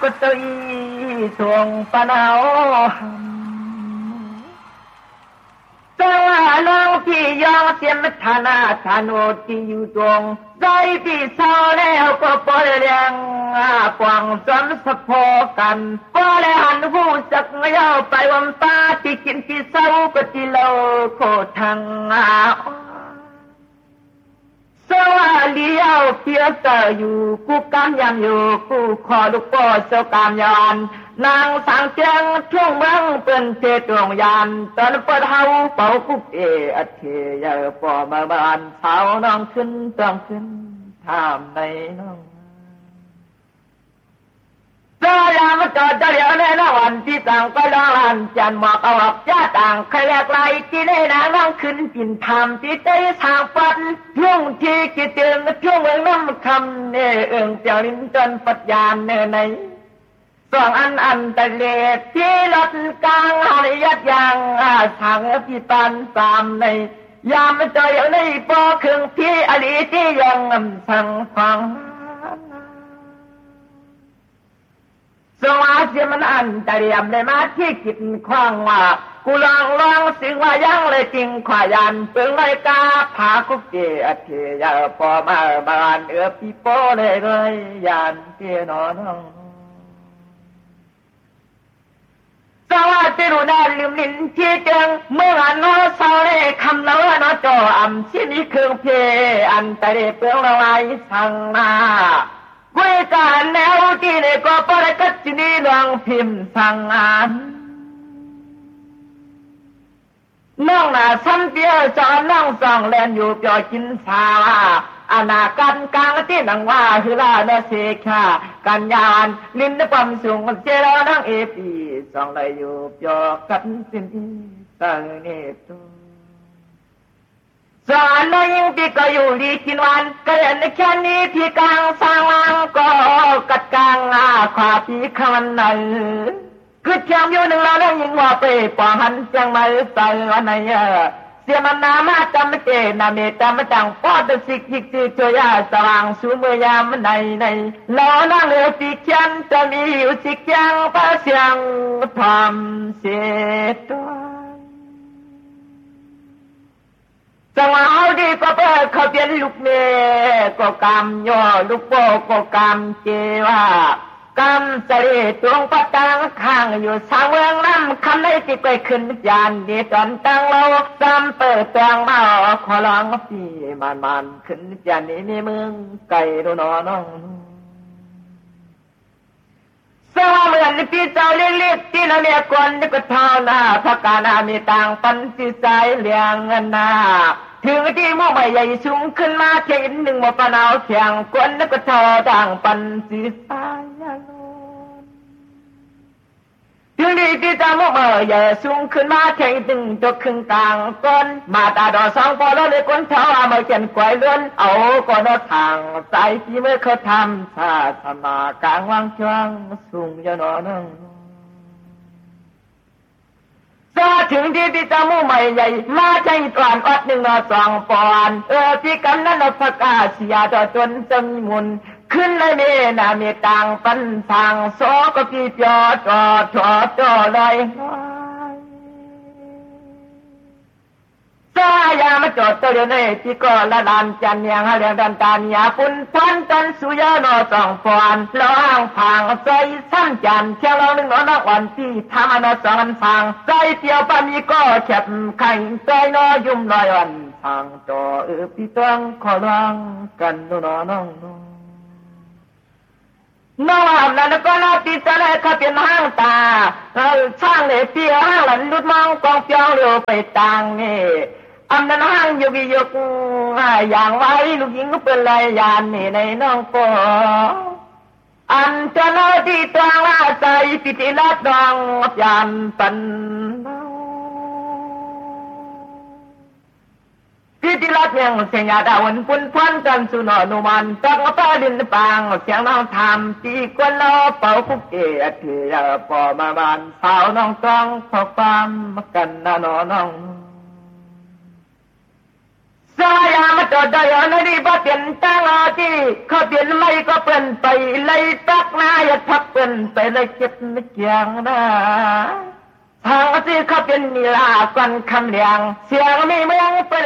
ก็ตีทวงปะนาวสว่าน้องพี่ยองเสียมฐานะฐานโอที่อยู่ตรงใจพี่สาวแล้วก็ปล่อยเลี้ยงปวงสมสะโพกันก็เลยหันหูสักเย้าไปวันป้าที่กินที่เศร้าก็ที่โลโคทางสว่าเลี้ยวเพียเตออยู่กูกำยำอยู่กูขอลูกพ่อเจ้ากำยานนางสังเจียงช่วงเมืองเป็นเทดวงยานตอนเปิดเฮาเป่ากุกอเทยาปอมาบ้านสาวน้องขึ้นต้องขึ้นทำในน้องเจ้ายามจอดเดี๋ยวในวันที่ต่างก็ร้องลันจันหมอกเอาออกจ้าต่างใครแลกไล่ที่ในนางน้องขึ้นปิ่นทำที่ได้ทางปัดช่วงที่กิเตือนช่วงเมืองน้ำคำเนี่ยเจ้าลิ้นจนปัดยานเนในสองอันตะเลที่รถกลางหอยยัดยางทางพี่ปันสามในยามจอยในปอเครื่องที่อลีที่ยังสั่งฟังสวัสดิ์มันอันตะเรียมได้มาที่กินคว้างว่ากูลองสิ่งว่ายังเลยจริงขวายันเปิงเลยกาผาคุกเกอเทยาปอมาบานพี่โป้เลยยันเทียนอนสวัสดิ์รู้น่าลืมลิ้นที่เจังเมื่อวันน้อเศร้าเลยคำเล่าน้อจออำชิ้นนี้เครื่องเพอันตะเรียเปิงละไว้สั่งมาคุยกันแนวที่ในก็ปรกัดจินีลองพิมพ์สั่งอ่านน้องน่ะซ้ำเปียวจอน้องส่องแลนอยู่เปียวกินสาอนากันกลางที่นังว่าคือลาเนเสกากันยานลิ้นในความสูงเจริญนั่งปีส่องเลยอยู่เปียวกันสินตั้งเนตสอนน้อยยิ่งพี่ก็อยู่ดีกินวันก็เห็นแค่นี้พี่กลางสร้างวังก็กัดกลางขวาพี่คันไหนคือเทียมอยู่หนึ่งเราได้ยิงว่าไปปอหันจังไม่ใส่วันไหนเสียมันนามาจำไม่เจนาเมตามจังปอดสิกจิกจิโจยาสว่างสูเมื่อยามในแล้วนั่งเหลือปีเขียนจะมีอยู่สิกยังพระเสียงทำเสียตัวจังหวะเอาดีก็เปิดเขาเป็นลูกเมย์ก็กำย่อลูกโป่ก็กำเจว่ากำเสด็จตวงประตังข้างอยู่สางเมืองน้ำคำได้ที่ไปขึ้นยานดีตอนตั้งเราจำเปิดตวงมาขอร้องพี่มันขึ้นยานนี้ในเมืองไก่ดูนอน้องสว่าเหมือนพี่เจ้าเล็กๆที่เราเรียกคนนี่ก็เท่าหน้าพระกาณามีต่างปันสิสายเลี้ยงเงินนาถึงที่มุ่งใหม่ใหญ่สูงขึ้นมาเทียนหนึ่งมาปนเอาเทียงคนนี่ก็เท่าต่างปันสิสายถึงที่ที่จะมุ่งใหม่ใหญ่สูงขึ้นมาเทียนหนึ่งตัวครึ่งกลางก้นมาตาดอสองพอแล้วเลยคนเท่ามาเขียนกวยล้วนเอาก้อนทางใจที่เมื่อเขาทำชาธรรมากลางวังช่วงสูงยนอนงถึงที่ที่จะมุ่งใหม่ใหญ่มาใจตอนอดหนึ่งนอสองปอนที่กันนั้นพระกาศยาต่อจนจมีมุนขึ้นเลยเมนาเมต่างปันทางโซก็พี่จอจอเลยสายามาจอดตัวเดียวในที่ก็ละลานจันยังเรียงดันตานียปุ่นพันจันสุยานอสองปอนล้างพังใจสั้นจันเที่ยวเราหนึ่งนอนวันที่ทำอนอสองพังใจเที่ยวปามีก็แฉบไข่ใจนอยุ่มลอยวันพังจอพี่ต้องขอร้องกันน้องน้องนั้นก็น่าติดใจเขาเป็นห้างตาช่างเลยเปียห้างหลันลุดมองกองเปียวเร็วไปต่างนี่อันนั้นห้างอยู่วิยกอย่างไว้ลูกหญิงก็เป็นลายยานนี่ในน้องก็อันจะน้อยที่ตัวลาใจปิติลัดดองยานปันพิธีรัตยังเสียงยาดาวันปุ่นพันกันสุนนุมันตักป้าดินปางเสียงน้องทำตีกวนล้อเป่าคุกเกะเทียปอมาบานสาวน้องต้องพอความกันน้องสายามจอดได้อันนี้บ่เป็นตั้งอาที่เขาเปลี่ยนไม่ก็เปลี่ยนไปเลยตักหน้าอยากพักเปลี่ยนไปเลยเก็บไม่เกี่ยงนะทางที่เขาเป็นนีลาก่อนคำเลียงเสียงมีเมืองไป